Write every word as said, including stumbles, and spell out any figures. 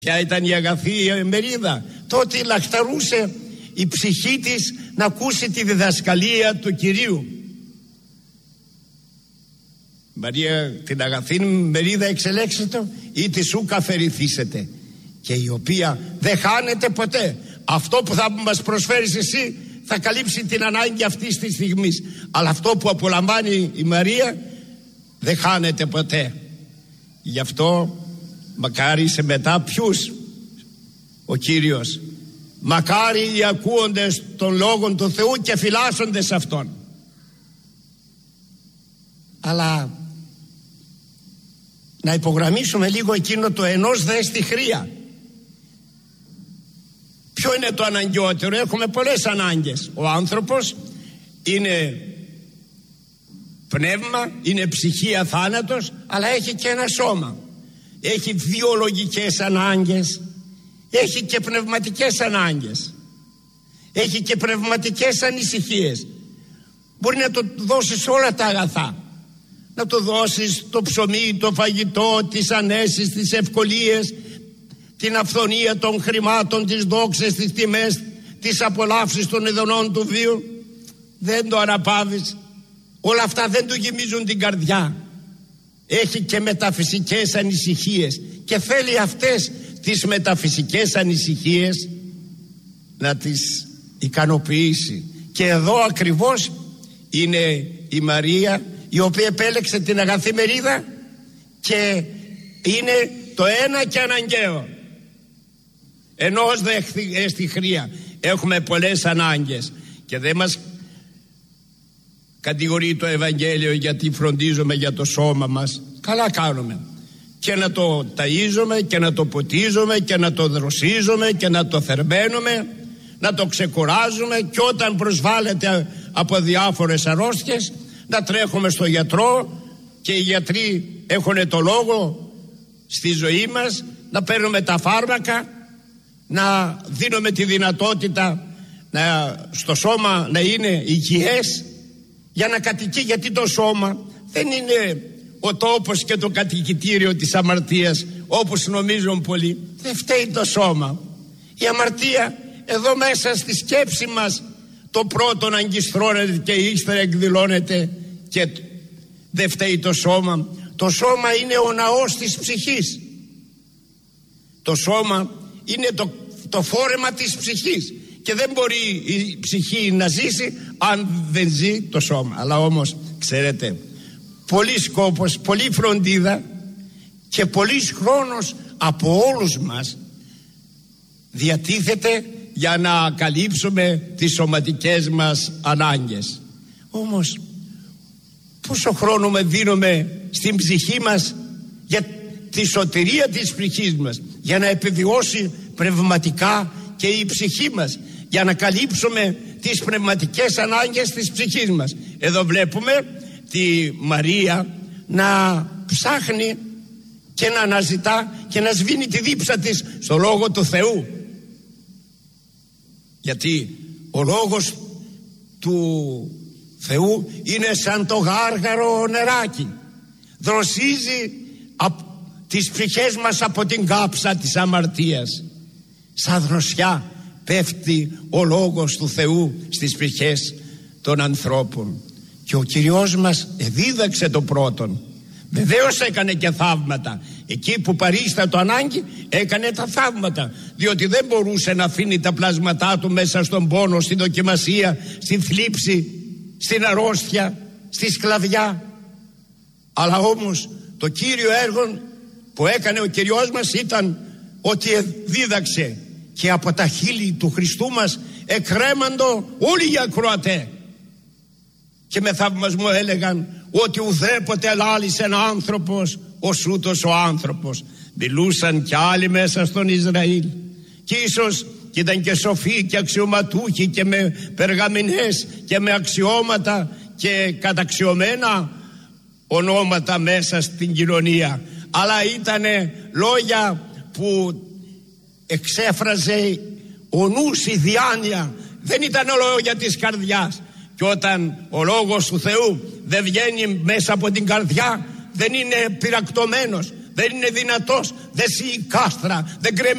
Ποια ήταν η αγαθή μερίδα? Το ότι λαχταρούσε η ψυχή της να ακούσει τη διδασκαλία του Κυρίου. Μαρία, την αγαθή μερίδα εξελέξετε ή τη σούκα αφαιρηθήσετε, και η οποία δεν χάνεται ποτέ. Αυτό που θα μας προσφέρεις εσύ θα καλύψει την ανάγκη αυτής της στιγμής, αλλά αυτό που απολαμβάνει η Μαρία δεν χάνεται ποτέ. Γι' αυτό μακάρι σε μετά ποιους ο Κύριος? Μακάρι οι ακούοντες των λόγων του Θεού και φυλάσσοντες αυτών. Αλλά να υπογραμμίσουμε λίγο εκείνο το ενός δε στη χρία. Ποιο είναι το αναγκαιότερο? Έχουμε πολλές ανάγκες. Ο άνθρωπος είναι πνεύμα, είναι ψυχή αθάνατος, αλλά έχει και ένα σώμα. Έχει βιολογικές ανάγκες, έχει και πνευματικές ανάγκες, έχει και πνευματικές ανησυχίες. Μπορεί να το δώσεις όλα τα αγαθά, να το δώσεις το ψωμί, το φαγητό, τις ανέσεις, τις ευκολίες, την αυθονία των χρημάτων, τις δόξες, τις τιμές, τις απολαύσεις των ειδονών του βίου. Δεν το αναπαύεις. Όλα αυτά δεν του γεμίζουν την καρδιά. Έχει και μεταφυσικές ανησυχίες και θέλει αυτές τις μεταφυσικές ανησυχίες να τις ικανοποιήσει. Και εδώ ακριβώς είναι η Μαρία, η οποία επέλεξε την αγαθή μερίδα και είναι το ένα και αναγκαίο. Ενώ ως δε στη χρία έχουμε πολλές ανάγκες και δεν μας κατηγορεί το Ευαγγέλιο γιατί φροντίζουμε για το σώμα μας. Καλά κάνουμε. Και να το ταΐζουμε και να το ποτίζουμε και να το δροσίζουμε και να το θερμαίνουμε, να το ξεκουράζουμε, και όταν προσβάλλεται από διάφορες αρρώστιες να τρέχουμε στο γιατρό, και οι γιατροί έχουν το λόγο στη ζωή μας, να παίρνουμε τα φάρμακα, να δίνουμε τη δυνατότητα να, στο σώμα να είναι υγιές για να κατοικεί, γιατί το σώμα δεν είναι ο τόπος και το κατοικητήριο της αμαρτίας όπως νομίζουν πολλοί. Δεν φταίει το σώμα. Η αμαρτία εδώ μέσα στη σκέψη μας το πρώτον αγκιστρώνεται και ύστερα εκδηλώνεται, και δεν φταίει το σώμα. Το σώμα είναι ο ναός της ψυχής. Το σώμα είναι το, το φόρεμα της ψυχής, και δεν μπορεί η ψυχή να ζήσει αν δεν ζει το σώμα. Αλλά όμως ξέρετε, πολύ σκόπος, πολύ φροντίδα και πολύς χρόνος από όλους μας διατίθεται για να καλύψουμε τις σωματικές μας ανάγκες. Όμως πόσο χρόνο με δίνουμε στην ψυχή μας για τη σωτηρία της ψυχής μας, για να επιβιώσει πνευματικά και η ψυχή μας, για να καλύψουμε τις πνευματικές ανάγκες της ψυχής μας. Εδώ βλέπουμε τη Μαρία να ψάχνει και να αναζητά και να σβήνει τη δίψα της στο Λόγο του Θεού, γιατί ο Λόγος του Θεού είναι σαν το γάργαρο νεράκι, δροσίζει τις ψυχές μας από την κάψα της αμαρτίας. Σαν δροσιά πέφτει ο Λόγος του Θεού στις ψυχές των ανθρώπων. Και ο Κυριός μας δίδαξε το πρώτον. Βεβαίως έκανε και θαύματα. Εκεί που παρίστατο ανάγκη έκανε τα θαύματα, διότι δεν μπορούσε να αφήνει τα πλάσματά του μέσα στον πόνο, στην δοκιμασία, στην θλίψη, στην αρρώστια, στη σκλαβιά. Αλλά όμως το κύριο έργο που έκανε ο Κυριός μας ήταν ότι δίδαξε, και από τα χείλη του Χριστού μας εκρέμαντο όλοι οι ακροατέ, και με θαυμασμό έλεγαν ότι ουδέποτε ελάλησε ένα άνθρωπος ως ούτως ο άνθρωπος. Μιλούσαν κι άλλοι μέσα στον Ισραήλ, και ίσως και ήταν και σοφοί και αξιωματούχοι και με περγαμηνές και με αξιώματα και καταξιωμένα ονόματα μέσα στην κοινωνία, αλλά ήτανε λόγια που εξέφραζε ο νους, η διάνοια, δεν ήταν λόγια της καρδιάς. Και όταν ο Λόγος του Θεού δεν βγαίνει μέσα από την καρδιά, δεν είναι πυρακτωμένος, δεν είναι δυνατός, δεν σιεί κάστρα, δεν κρέμει